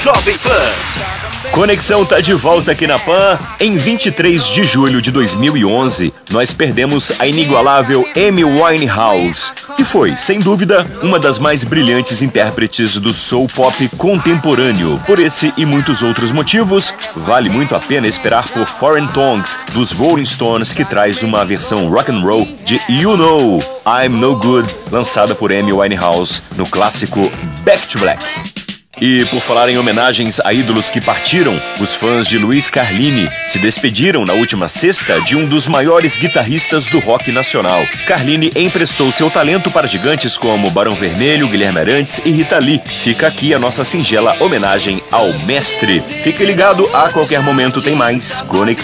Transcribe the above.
Jovem Pan. Conexão tá de volta aqui na Pan. Em 23 de julho de 2011, nós perdemos a inigualável Amy Winehouse, que foi, sem dúvida, uma das mais brilhantes intérpretes do soul pop contemporâneo. Por esse e muitos outros motivos, vale muito a pena esperar por Foreign Tongues, dos Rolling Stones, que traz uma versão rock and roll de You Know, I'm No Good, lançada por Amy Winehouse no clássico Back to Black. E por falar em homenagens a ídolos que partiram, os fãs de Luiz Carlini se despediram na última sexta de um dos maiores guitarristas do rock nacional. Carlini emprestou seu talento para gigantes como Barão Vermelho, Guilherme Arantes e Rita Lee. Fica aqui a nossa singela homenagem ao mestre. Fique ligado, a qualquer momento tem mais Conexão.